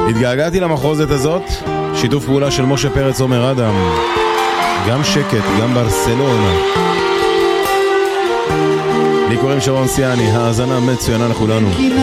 התגעגעתי למחוזת הזאת, שיתוף פעולה של משה פרץ עומר אדם, גם שקט, גם ברסלונה. לי קוראים שרון סיאני, האזנה מצוינה לכולנו.